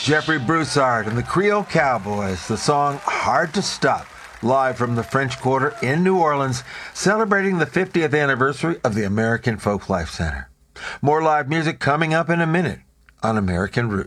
Jeffrey Broussard and the Creole Cowboys, the song Hard to Stop, live from the French Quarter in New Orleans, celebrating the 50th anniversary of the American Folk Life Center. More live music coming up in a minute on American Roots.